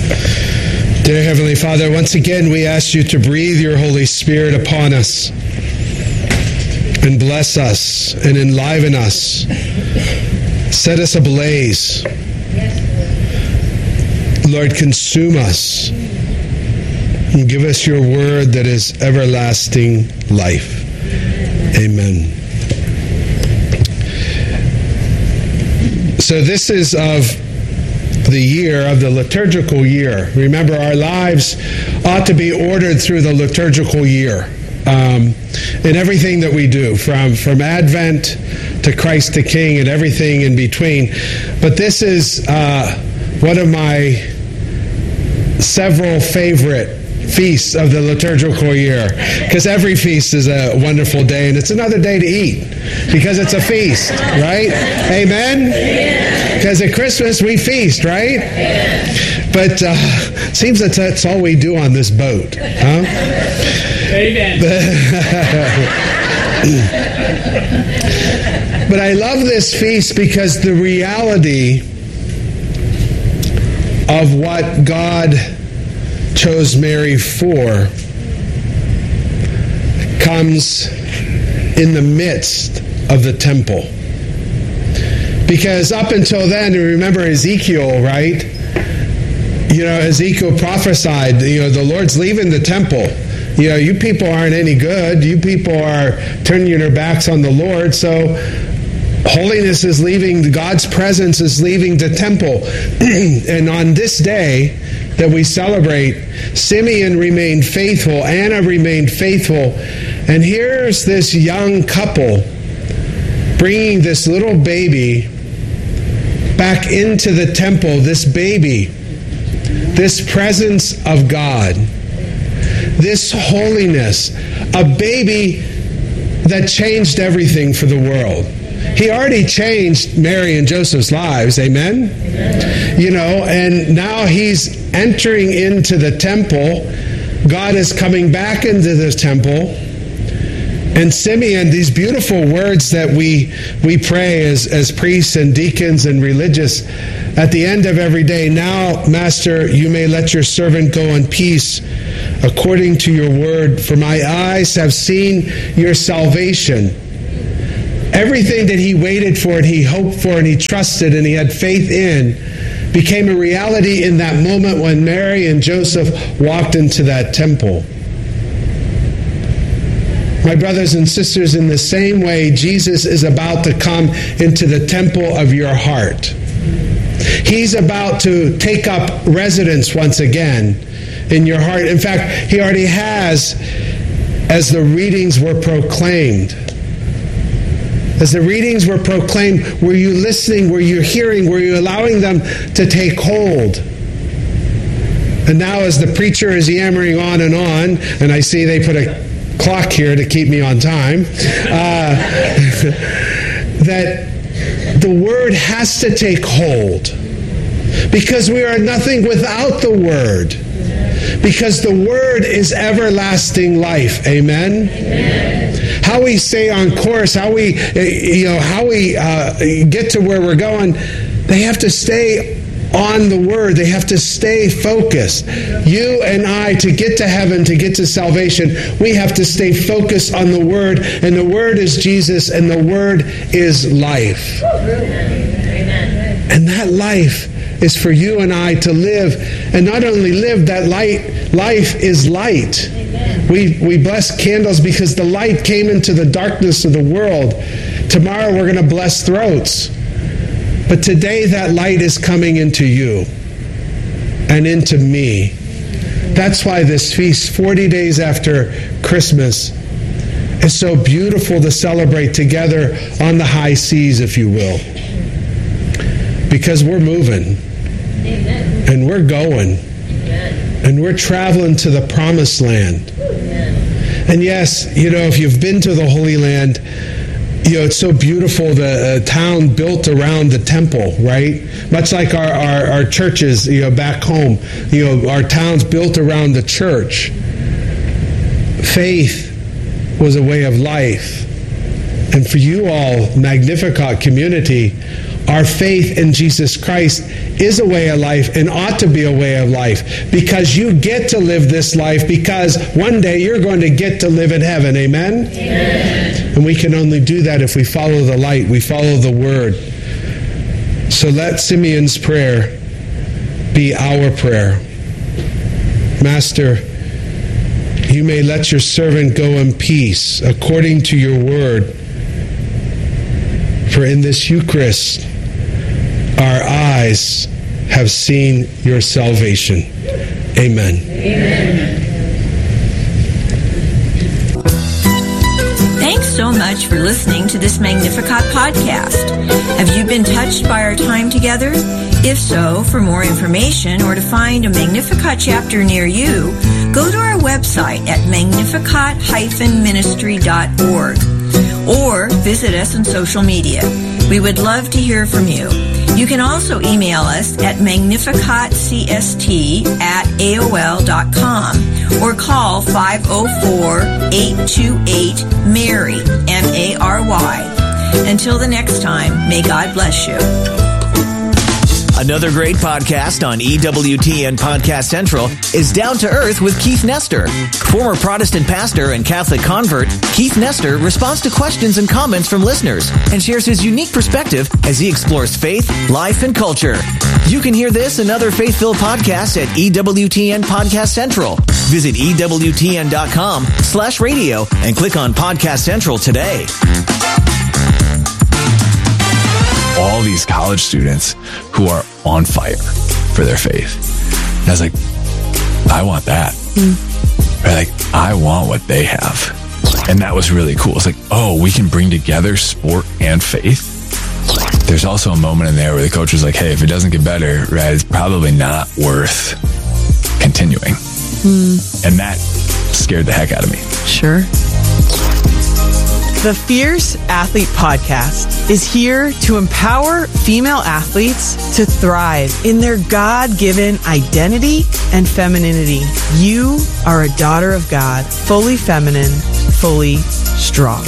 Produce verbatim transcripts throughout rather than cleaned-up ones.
Dear Heavenly Father, once again we ask you to breathe your Holy Spirit upon us and bless us and enliven us. Set us ablaze. Lord, consume us and give us your word that is everlasting life. Amen. So this is of the year, of the liturgical year. Remember, our lives ought to be ordered through the liturgical year. Um, in everything that we do, from, from Advent to Christ the King and everything in between. But this is uh, one of my several favorite feasts of the liturgical year, because every feast is a wonderful day, and it's another day to eat because it's a feast, right? Amen? Because at Christmas we feast, right? But uh, it seems that that's all we do on this boat, huh? Amen. But I love this feast because the reality of what God chose Mary for comes in the midst of the temple. Because up until then, remember Ezekiel, right? You know, Ezekiel prophesied, you know, the Lord's leaving the temple. You know, you people aren't any good. You people are turning your backs on the Lord. So holiness is leaving, God's presence is leaving the temple. And on this day that we celebrate, Simeon remained faithful, Anna remained faithful. And here's this young couple bringing this little baby back into the temple, this baby, this presence of God, this holiness, a baby that changed everything for the world. He already changed Mary and Joseph's lives, amen? Amen? You know, and now he's entering into the temple. God is coming back into the temple. And Simeon, these beautiful words that we we pray as, as priests and deacons and religious at the end of every day. Now, Master, you may let your servant go in peace according to your word, for my eyes have seen your salvation. Everything that he waited for and he hoped for and he trusted and he had faith in became a reality in that moment when Mary and Joseph walked into that temple. My brothers and sisters, in the same way, Jesus is about to come into the temple of your heart. He's about to take up residence once again in your heart. In fact, he already has, as the readings were proclaimed. As the readings were proclaimed, were you listening? Were you hearing? Were you allowing them to take hold? And now as the preacher is yammering on and on, and I see they put a clock here to keep me on time, uh, that the word has to take hold, because we are nothing without the word, because the word is everlasting life. Amen? Amen. How we stay on course, how we, you know, how we uh, get to where we're going, they have to stay on the word. They have to stay focused. You and I, to get to heaven, to get to salvation, we have to stay focused on the word. And the word is Jesus, and the word is life. Amen. And that life is for you and I to live. And not only live, that light, life is light. Amen. We, we bless candles because the light came into the darkness of the world. Tomorrow we're going to bless throats. But today that light is coming into you and into me. That's why this feast, forty days after Christmas, is so beautiful to celebrate together on the high seas, if you will. Because we're moving. Amen. And we're going. Amen. And we're traveling to the promised land. Amen. And yes, you know, if you've been to the Holy Land, you know, it's so beautiful, the uh, town built around the temple, right? Much like our, our, our churches, you know, back home. You know, our town's built around the church. Faith was a way of life. And for you all, Magnificat community, Our faith in Jesus Christ is a way of life and ought to be a way of life, because you get to live this life, because one day you're going to get to live in heaven. Amen? Amen. And we can only do that if we follow the light, we follow the word. So let Simeon's prayer be our prayer. Master, you may let your servant go in peace according to your word. For in this Eucharist, our eyes have seen your salvation. Amen. Amen. Thanks so much for listening to this Magnificat podcast. Have you been touched by our time together? If so, for more information or to find a Magnificat chapter near you, go to our website at magnificat dash ministry dot org or visit us on social media. We would love to hear from you. You can also email us at magnificatcst at A O L dot com or call five oh four, eight two eight, MARY, M A R Y. Until the next time, may God bless you. Another great podcast on E W T N Podcast Central is Down to Earth with Keith Nestor. Former Protestant pastor and Catholic convert, Keith Nestor responds to questions and comments from listeners and shares his unique perspective as he explores faith, life, and culture. You can hear this and other faith-filled podcasts at E W T N Podcast Central. Visit E W T N dot com slash radio and click on Podcast Central today. All these college students who are on fire for their faith. And I was like, I want that. Mm. Right? Like, I want what they have. And that was really cool. It's like, oh, we can bring together sport and faith. There's also a moment in there where the coach was like, hey, if it doesn't get better, right, it's probably not worth continuing. Mm. And that scared the heck out of me. Sure. The Fierce Athlete Podcast is here to empower female athletes to thrive in their God-given identity and femininity. You are a daughter of God, fully feminine, fully strong.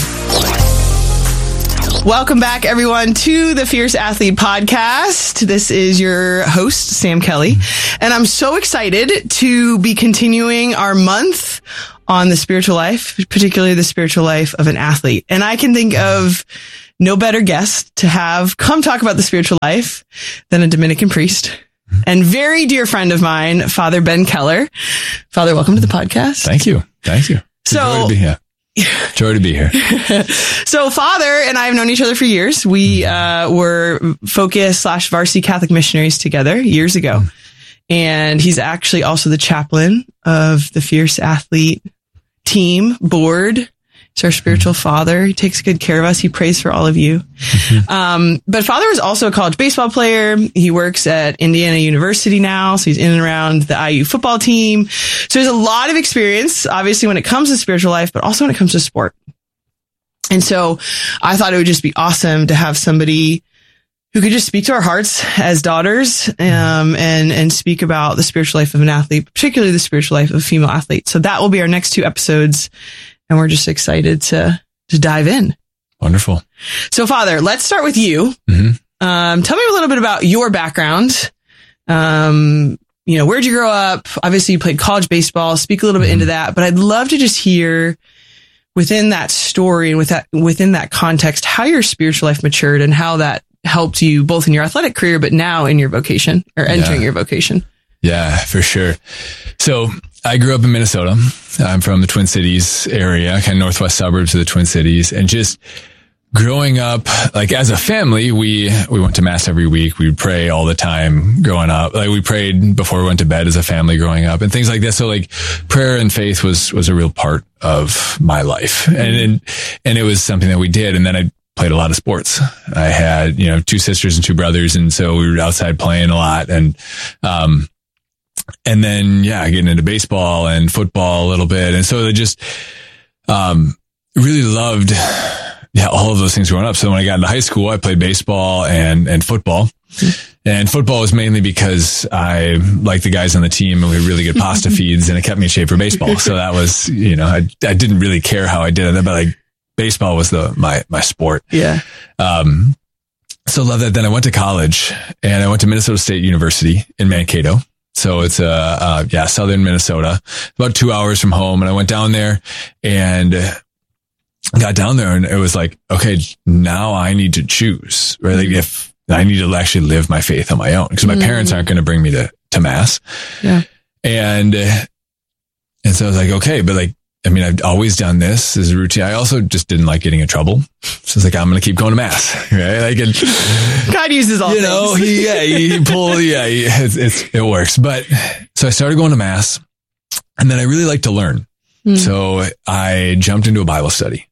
Welcome back, everyone, to the Fierce Athlete Podcast. This is your host, Sam Kelly, and I'm so excited to be continuing our month on the spiritual life, particularly the spiritual life of an athlete. And I can think of no better guest to have come talk about the spiritual life than a Dominican priest and very dear friend of mine, Father Ben Keller. Father, welcome to the podcast. Thank you. Thank you. So, joy to be here. Joy to be here. So Father and I have known each other for years. We uh, were Focus slash Varsity Catholic missionaries together years ago. And he's actually also the chaplain of the Fierce Athlete team board. He's our spiritual father. He takes good care of us. He prays for all of you. Mm-hmm. Um, but Father was also a college baseball player. He works at Indiana University now. So he's in and around the I U football team. So there's a lot of experience, obviously, when it comes to spiritual life, but also when it comes to sport. And so I thought it would just be awesome to have somebody who could just speak to our hearts as daughters, um, and, and speak about the spiritual life of an athlete, particularly the spiritual life of a female athlete. So that will be our next two episodes. And we're just excited to, to dive in. Wonderful. So Father, let's start with you. Mm-hmm. Um, tell me a little bit about your background. Um, you know, where'd you grow up? Obviously you played college baseball. Speak a little bit mm-hmm. into that, but I'd love to just hear within that story and with that, within that context, how your spiritual life matured and how that helped you both in your athletic career, but now in your vocation or entering yeah. your vocation. Yeah, for sure. So I grew up in Minnesota. I'm from the Twin Cities area, kind of northwest suburbs of the Twin Cities. And just growing up, like as a family, we, we went to mass every week. We would pray all the time growing up. Like we prayed before we went to bed as a family growing up and things like that. So like prayer and faith was, was a real part of my life. And, and, and it was something that we did. And then I played a lot of sports. I had, you know, two sisters and two brothers. And so we were outside playing a lot. And, um, and then, yeah, getting into baseball and football a little bit. And so I just, um, really loved, yeah, all of those things growing up. So when I got into high school, I played baseball and, and football. And football was mainly because I liked the guys on the team and we had really good pasta feeds and it kept me in shape for baseball. So that was, you know, I, I didn't really care how I did it, but like baseball was the, my, my sport. Yeah. Um, so love that. Then I went to college and I went to Minnesota State University in Mankato. So it's, uh, uh, yeah, southern Minnesota, about two hours from home. And I went down there and got down there and it was like, okay, now I need to choose, right? Like if I need to actually live my faith on my own because my mm. parents aren't going to bring me to, to mass. Yeah. And, and so I was like, okay, but like, I mean, I've always done this as a routine. I also just didn't like getting in trouble. So it's like, I'm going to keep going to mass, right? Like, and, God uses all you know, things. he, yeah, he, he pull, yeah, he, it's, it's, it works. But so I started going to mass and then I really like to learn. Mm. So I jumped into a Bible study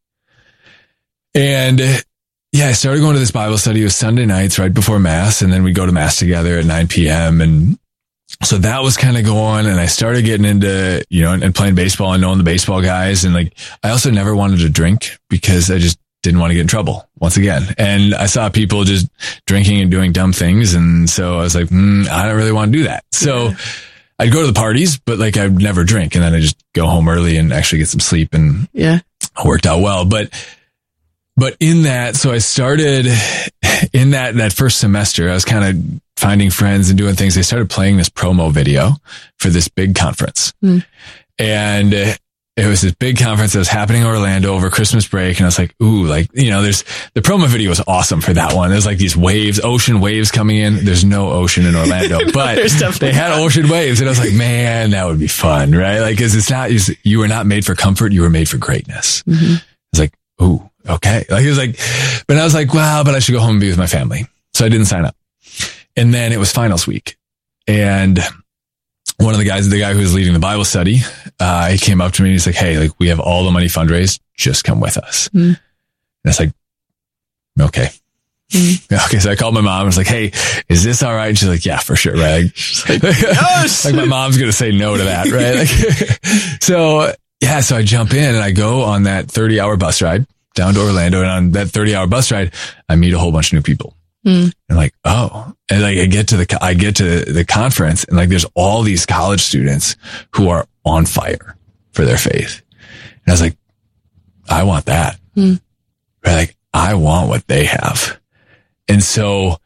and yeah, I started going to this Bible study. It was Sunday nights right before mass. And then we'd go to mass together at nine p.m. And so that was kind of going, and I started getting into, you know, and, and playing baseball and knowing the baseball guys. And like, I also never wanted to drink because I just didn't want to get in trouble once again. And I saw people just drinking and doing dumb things. And so I was like, mm, I don't really want to do that. So yeah. I'd go to the parties, but like I'd never drink. And then I just go home early and actually get some sleep, and yeah, it worked out well. But, but in that, so I started in that, that first semester, I was kind of finding friends and doing things. They started playing this promo video for this big conference. Mm. And it was this big conference that was happening in Orlando over Christmas break. And I was like, ooh, like, you know, there's the promo video was awesome for that one. There's like these waves, ocean waves coming in. There's no ocean in Orlando, no, but they had ocean waves. And I was like, man, that would be fun, right? Like, cause it's not, you were not made for comfort. You were made for greatness. Mm-hmm. I was like, ooh, okay. Like, it was like, but I was like, wow, but I should go home and be with my family. So I didn't sign up. And then it was finals week. And one of the guys, the guy who was leading the Bible study, uh, he came up to me and he's like, hey, like, we have all the money fundraised. Just come with us. Mm. And I was like, okay. Mm. Okay. So I called my mom. I was like, hey, is this all right? And she's like, yeah, for sure. Right. Like, yes! Like my mom's going to say no to that. Right. Like, so yeah. So I jump in and I go on that thirty hour bus ride down to Orlando. And on that thirty hour bus ride, I meet a whole bunch of new people. Mm. And like, oh, and like I get to the, I get to the conference and like, there's all these college students who are on fire for their faith. And I was like, I want that. Mm. Right? Like, I want what they have. And so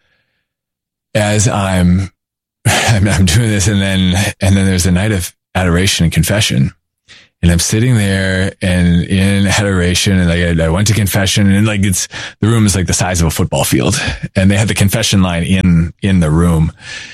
as I'm, I'm, I'm doing this and then, and then there's a night of adoration and confession. And I'm sitting there and in adoration and like I, I went to confession and like it's, the room is like the size of a football field and they had the confession line in, in the room.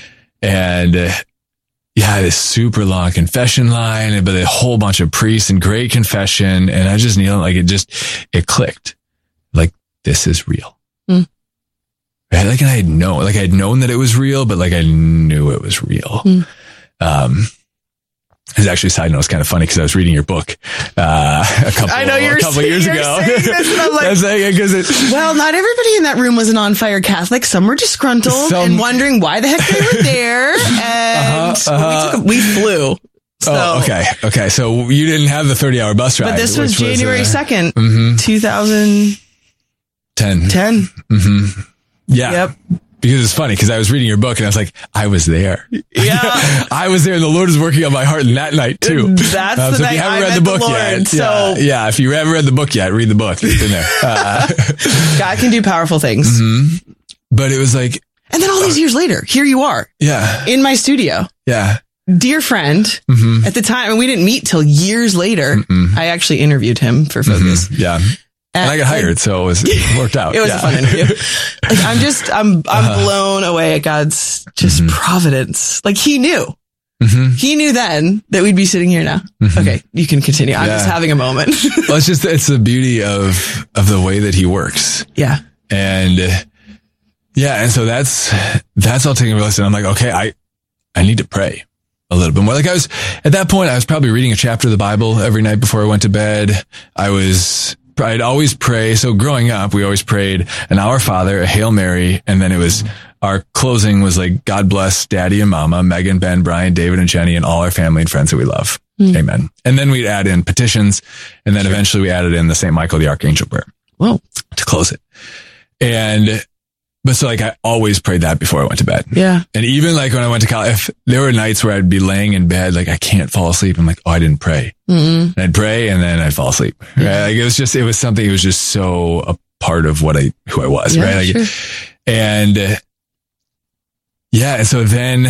And uh, yeah, this super long confession line, but a whole bunch of priests and great confession. And I just kneeled, like it just, it clicked. Like, this is real. Mm. Right? Like, and I had known, like I had known that it was real, but like I knew it was real. Mm. Um, It's actually, side note, it's kind of funny because I was reading your book uh, a couple, I know you're a couple saying, years ago. Saying this, and I'm like, I'm saying it it, well, not everybody in that room was an on-fire Catholic. Some were disgruntled some, and wondering why the heck they were there. And uh-huh, uh-huh. we, took, we flew. So. Oh, okay. Okay. So you didn't have the thirty hour bus ride. But this was January second, uh, mm-hmm. two thousand ten. ten. Mm-hmm. Yeah. Yep. Because it's funny because I was reading your book and I was like, I was there. Yeah. I was there and the Lord is working on my heart that night too. That's uh, so the if night you haven't I read met the book the Lord, yet. so. Yeah, yeah. If you haven't read the book yet, read the book. It's in there. Uh, God can do powerful things. Mm-hmm. But it was like. And then all these years later, here you are. Yeah. In my studio. Yeah. Dear friend, mm-hmm. at the time, and we didn't meet till years later. Mm-mm. I actually interviewed him for Focus. Mm-hmm. Yeah. And I got hired, so it was it worked out. It was yeah. a fun interview. Like, I'm just, I'm, I'm uh-huh. blown away at God's just mm-hmm. providence. Like he knew, mm-hmm. he knew then that we'd be sitting here now. Mm-hmm. Okay, you can continue. I'm yeah. just having a moment. Well, it's just, it's the beauty of, of the way that he works. Yeah. And uh, yeah. And so that's, that's all taking a real. And I'm like, okay, I, I need to pray a little bit more. Like I was, at that point, I was probably reading a chapter of the Bible every night before I went to bed. I was, I'd always pray. So growing up, we always prayed an Our Father, a Hail Mary, and then it was our closing was like, God bless Daddy and Mama, Megan, Ben, Brian, David, and Jenny, and all our family and friends that we love. Mm. Amen. And then we'd add in petitions, and then sure. eventually we added in the Saint Michael the Archangel prayer. Whoa. To close it. And but so like I always prayed that before I went to bed. Yeah. And even like when I went to college, if there were nights where I'd be laying in bed, like I can't fall asleep. I'm like, oh, I didn't pray. Mm-hmm. And I'd pray and then I'd fall asleep. Right. Like it was just, it was something, it was just so a part of what I, who I was. Yeah, right. Like, sure. And uh, yeah, and so then,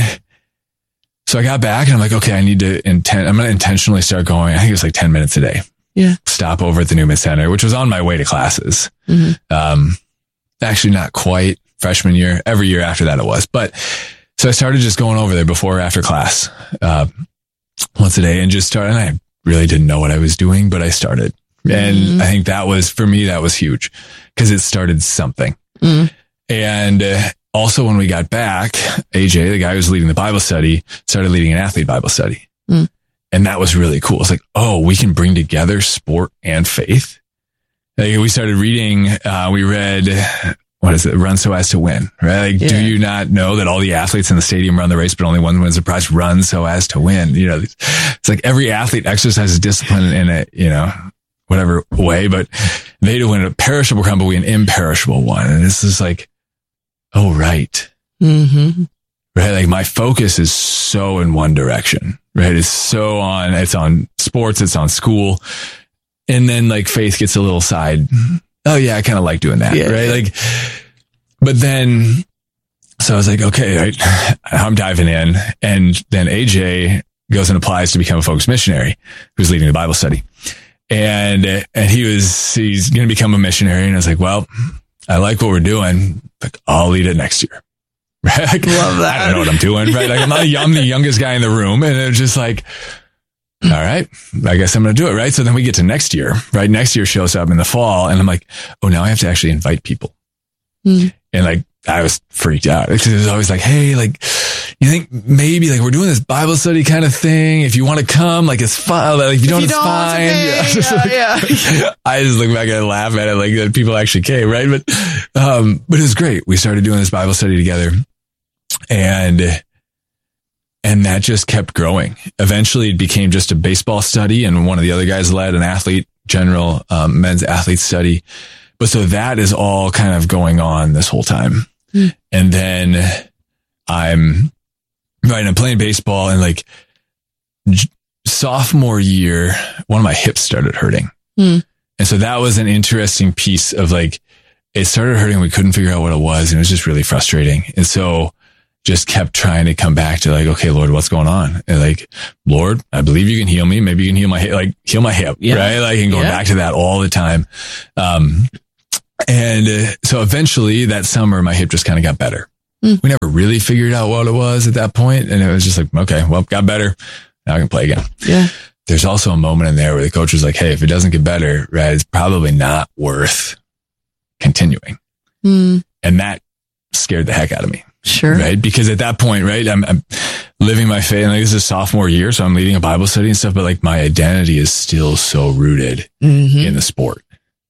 so I got back and I'm like, okay, I need to intent, I'm going to intentionally start going. I think it was like ten minutes a day. Yeah. Stop over at the Newman Center, which was on my way to classes. Mm-hmm. Um, actually not quite freshman year. Every year after that it was. But so I started just going over there before or after class, uh, once a day and just started. And I really didn't know what I was doing, but I started. Mm-hmm. And I think that was, for me, that was huge because it started something. Mm-hmm. And uh, also when we got back, A J, the guy who was leading the Bible study, started leading an athlete Bible study. Mm-hmm. And that was really cool. It's like, oh, we can bring together sport and faith. Like we started reading, uh, we read, what is it? Run so as to win, right? Like, yeah. Do you not know that all the athletes in the stadium run the race, but only one wins the prize? Run so as to win. You know, it's like every athlete exercises discipline in a, you know, whatever way, but they win a perishable crown, but we an imperishable one. And this is like, oh, right. Mm-hmm. Right. Like my focus is so in one direction, right? It's so on, it's on sports, it's on school. And then like faith gets a little side. Oh yeah, I kind of like doing that. Yeah. Right. Like, but then, so I was like, okay, right, I'm diving in. And then A J goes and applies to become a Focus missionary who's leading the Bible study. And, and he was, he's going to become a missionary. And I was like, well, I like what we're doing. Like, I'll lead it next year. Right? Like, love that. I don't know what I'm doing. Right. Like I'm not, I'm the youngest guy in the room. And it's just like, all right, I guess I'm going to do it. Right. So then we get to next year, right? Next year shows up in the fall and I'm like, oh, now I have to actually invite people. Mm. And like, I was freaked out because it was always like, hey, like, you think maybe like we're doing this Bible study kind of thing. If you want to come, like it's fine. Like if you don't, if you it's don't, fine. It's okay. Yeah, yeah, like, yeah. I just look back and laugh at it like that people actually came. Right. But, um, but it was great. We started doing this Bible study together and, and that just kept growing. Eventually it became just a baseball study and one of the other guys led an athlete, general, um, men's athlete study. But so that is all kind of going on this whole time. Mm. And then I'm, right, I'm playing baseball and like j- sophomore year, one of my hips started hurting. Mm. And so that was an interesting piece of like, it started hurting. We couldn't figure out what it was. And it was just really frustrating. And so just kept trying to come back to like, okay, Lord, what's going on? And like, Lord, I believe you can heal me. Maybe you can heal my hip, like heal my hip, yeah. right? Like, and going yeah. back to that all the time. Um, and uh, so eventually that summer, my hip just kind of got better. Mm. We never really figured out what it was at that point. And it was just like, okay, well, got better. Now I can play again. Yeah. There's also a moment in there where the coach was like, hey, if it doesn't get better, right, it's probably not worth continuing. Mm. And that scared the heck out of me. Sure. Right. Because at that point, right, I'm, I'm living my faith. And like, this is sophomore year. So I'm leading a Bible study and stuff, but like my identity is still so rooted mm-hmm. in the sport.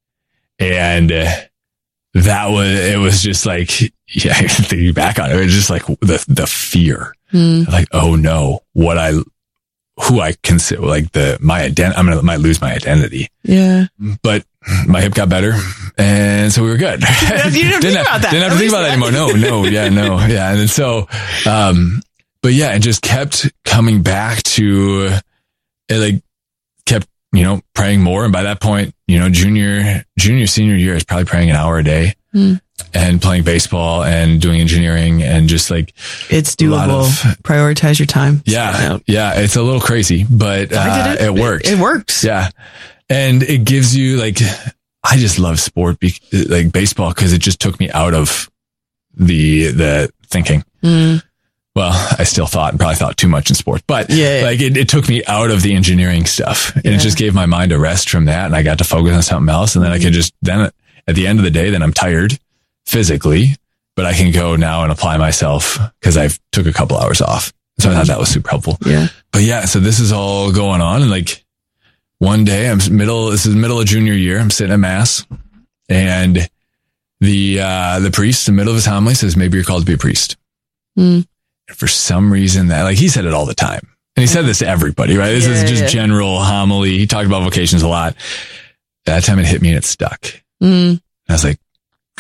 And uh, that was, it was just like, yeah, thinking back on it, it was just like the, the fear mm. like, oh no, what I, who I consider like the, my identity, I'm going to, might lose my identity. Yeah. But my hip got better. And so we were good. You didn't, didn't think have, about that. Didn't have to think about that anymore. No, no. Yeah, no. Yeah. And then so, um, but yeah, it just kept coming back to it, like kept, you know, praying more. And by that point, you know, junior, junior, senior year, I was probably praying an hour a day mm. and playing baseball and doing engineering and just like, it's doable. Of, Prioritize your time. Yeah. Yeah. It's a little crazy, but uh, it. it worked. It, it works. Yeah. And it gives you like, I just love sport, be, like baseball, because it just took me out of the, the thinking. Mm. Well, I still thought and probably thought too much in sports, but yeah, like it, it took me out of the engineering stuff and yeah. it just gave my mind a rest from that. And I got to focus on something else. And then mm-hmm. I could just, then at the end of the day, then I'm tired physically, but I can go now and apply myself because I've took a couple hours off. So mm-hmm. I thought that was super helpful. Yeah. But yeah, so this is all going on. And like one day I'm middle, this is middle of junior year. I'm sitting at mass and the, uh, the priest in the middle of his homily says, maybe you're called to be a priest. Mm. For some reason that like he said it all the time and he said this to everybody, right? This yeah, is just yeah. general homily. He talked about vocations a lot. That time it hit me and it stuck. Mm. And I was like,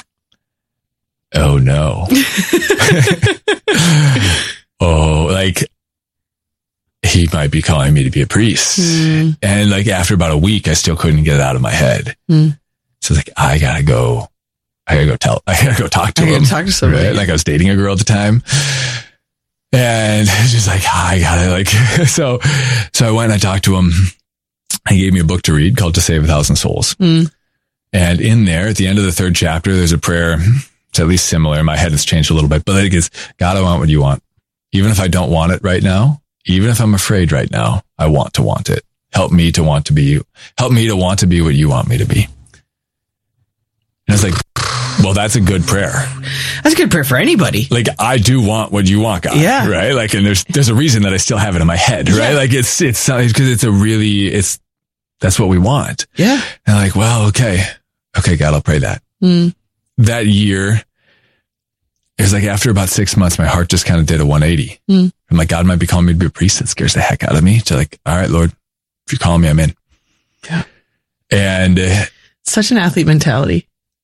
oh no. oh, like he might be calling me to be a priest. Mm. And like after about a week, I still couldn't get it out of my head. Mm. So I was like, I gotta go. I gotta go tell, I gotta go talk to I him. gotta talk to somebody. Right? Like I was dating a girl at the time. And she's like, oh, I gotta like, so, so I went and I talked to him. He gave me a book to read called To Save a Thousand Souls. Mm. And in there, at the end of the third chapter, there's a prayer. It's at least similar. In my head, it's changed a little bit, but it is, God, I want what you want. Even if I don't want it right now, even if I'm afraid right now, I want to want it. Help me to want to be you. Help me to want to be what you want me to be. And I was like, well, that's a good prayer. That's a good prayer for anybody. Like, I do want what you want, God. Yeah. Right? Like, and there's, there's a reason that I still have it in my head, right? Yeah. Like, it's, it's, because it's a really, it's, that's what we want. Yeah. And I'm like, well, okay. Okay, God, I'll pray that. Mm. That year, it was like after about six months, my heart just kind of did a one eighty. Mm. I'm like, God might be calling me to be a priest. That scares the heck out of me. To like, all right, Lord, if you're calling me, I'm in. Yeah. And uh, such an athlete mentality.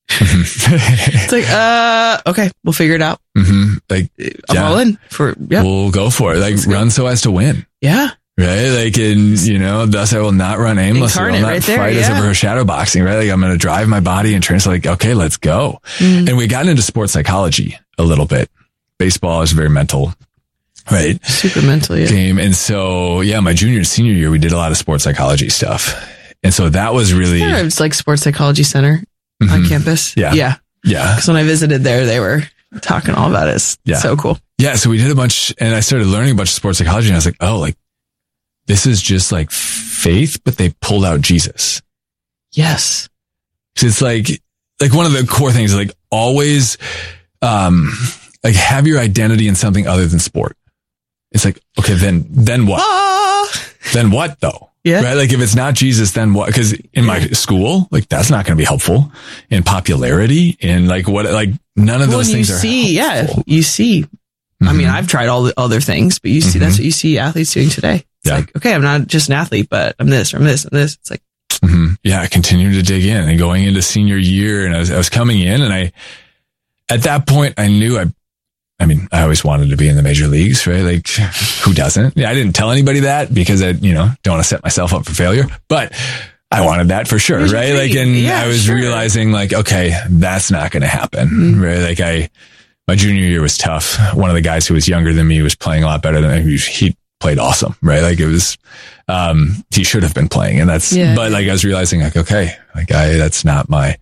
It's like, uh, okay, we'll figure it out. Mm-hmm. Like, I'm yeah, all in for, yeah. We'll go for it. Like, Let's run go. so as to win. Yeah. Right? Like, and you know, thus I will not run aimlessly. I will not right there, fight yeah. as if we're shadow boxing, right? Like, I'm going to drive my body and train. So like, okay, let's go. Mm. And we got into sports psychology a little bit. Baseball is very mental, right? Super mental, yeah. Game. And so, yeah, my junior and senior year, we did a lot of sports psychology stuff. And so that was really, yeah, it's like Sports Psychology Center mm-hmm. on campus. Yeah. Yeah. Yeah. Because when I visited there, they were talking all about it. It's yeah. so cool. Yeah. So we did a bunch and I started learning a bunch of sports psychology and I was like, oh, like this is just like faith, but they pulled out Jesus. Yes. So it's like, like one of the core things is like always, um, like have your identity in something other than sport. It's like, okay, then, then what? Ah! Then what though? Yeah. Right. Like if it's not Jesus, then what? Cause in my school, like that's not going to be helpful in popularity and like what, like none of well, those things you are see, helpful. Yeah. You see, mm-hmm. I mean, I've tried all the other things, but you see, mm-hmm. that's what you see athletes doing today. It's yeah. like, okay, I'm not just an athlete, but I'm this, or I'm this, and this. It's like, mm-hmm. yeah, I continued to dig in and going into senior year and I was, I was coming in and I, at that point I knew I, I mean, I always wanted to be in the major leagues, right? Like who doesn't? Yeah, I didn't tell anybody that because I, you know, don't want to set myself up for failure, but I wanted that for sure. Right. Like, and yeah, I was sure. realizing like, okay, that's not going to happen. Mm-hmm. Right. Like I, my junior year was tough. One of the guys who was younger than me was playing a lot better than me. He played awesome. Right. Like it was, um, he should have been playing and that's, yeah. but like I was realizing like, okay, like I, that's not my,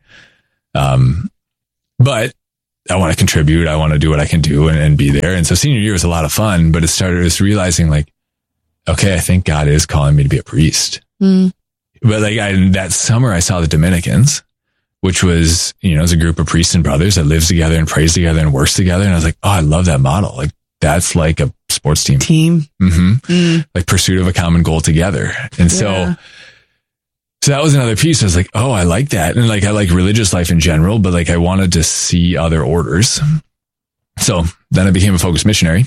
um, but I want to contribute. I want to do what I can do and, and be there. And so senior year was a lot of fun, but it started just realizing like, okay, I think God is calling me to be a priest. Mm. But like I, that summer I saw the Dominicans, which was, you know, it's a group of priests and brothers that lives together and prays together and works together. And I was like, oh, I love that model. Like that's like a sports team. Team. Mm-hmm. Mm. Like pursuit of a common goal together. And so, yeah. So that was another piece. I was like, oh, I like that. And like, I like religious life in general, but like I wanted to see other orders. So then I became a focused missionary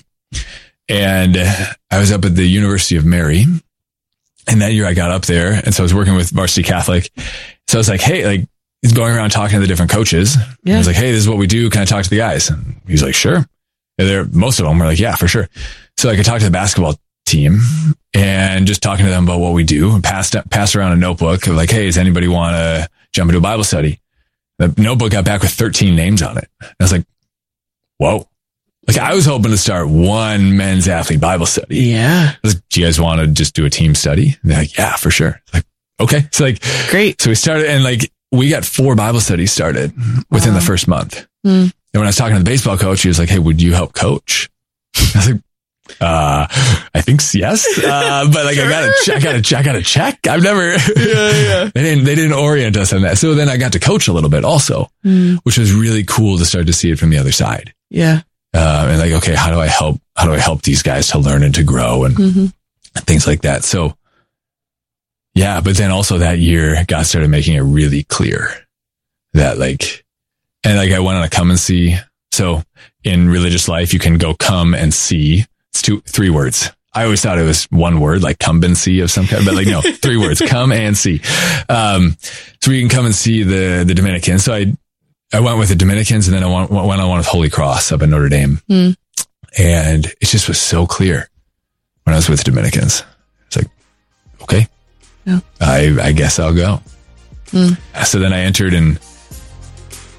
and I was up at the University of Mary. And that year I got up there. And so I was working with Varsity Catholic. So I was like, hey, like he's going around talking to the different coaches. Yeah. I was like, hey, this is what we do. Can I talk to the guys? And he's like, sure. And they're, most of them were like, yeah, for sure. So I could talk to the basketball team and just talking to them about what we do and passed, passed around a notebook of like, hey, does anybody want to jump into a Bible study? The notebook got back with thirteen names on it. And I was like, whoa. Like I was hoping to start one men's athlete Bible study. Yeah. I was like, do you guys want to just do a team study? And they're like, yeah, for sure. Like, okay. So like, great. So we started and like, we got four Bible studies started within wow. the first month. Mm. And when I was talking to the baseball coach, he was like, hey, would you help coach? I was like, uh, I think yes. Uh, but like, sure. I gotta, I gotta, I gotta check. I've never, yeah, yeah. they didn't, they didn't orient us on that. So then I got to coach a little bit also, mm. which was really cool to start to see it from the other side. Yeah. Uh, and like, okay, how do I help, how do I help these guys to learn and to grow and mm-hmm. things like that. So yeah, but then also that year, God started making it really clear that like, and like I went on a come and see. So in religious life, you can go come and see. It's two, three words. I always thought it was one word, like cumbency of some kind, but like, no, three words, come and see. Um, so we can come and see the, the Dominicans. So I, I went with the Dominicans and then I went, went on one with Holy Cross up in Notre Dame. Mm. And it just was so clear when I was with the Dominicans. It's like, okay, yeah. I, I guess I'll go. Mm. So then I entered and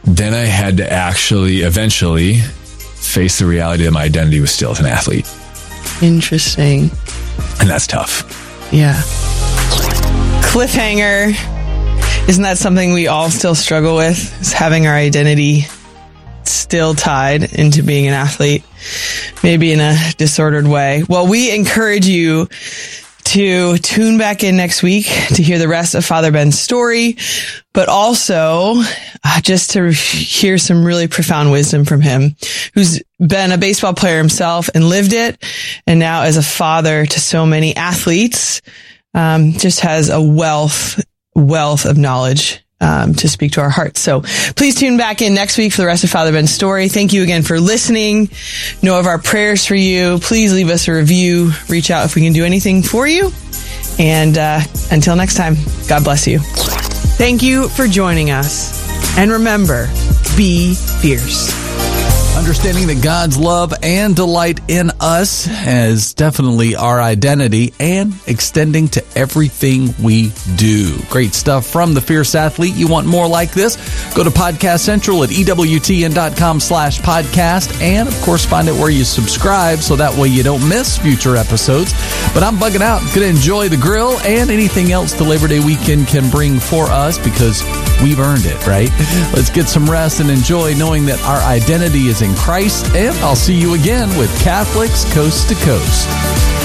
then I had to actually eventually face the reality that my identity was still as an athlete. Interesting. And that's tough. Yeah. Cliffhanger. Isn't that something we all still struggle with? Is having our identity still tied into being an athlete, maybe in a disordered way. Well, we encourage you to tune back in next week to hear the rest of Father Ben's story, but also uh, just to hear some really profound wisdom from him, who's been a baseball player himself and lived it, and now as a father to so many athletes, um, just has a wealth, wealth of knowledge Um, to speak to our hearts. So please tune back in next week for the rest of Father Ben's story. Thank you again for listening. Know of our prayers for you. Please leave us a review. Reach out if we can do anything for you. And uh, until next time, God bless you. Thank you for joining us. And remember, be fierce. Understanding that God's love and delight in us is definitely our identity and extending to everything we do. Great stuff from the Fierce Athlete. You want more like this? Go to Podcast Central at EWTN.com slash podcast. And, of course, find it where you subscribe so that way you don't miss future episodes. But I'm bugging out. Going to enjoy the grill and anything else the Labor Day weekend can bring for us because we've earned it, right? Let's get some rest and enjoy knowing that our identity is in Christ, and I'll see you again with Catholics Coast to Coast.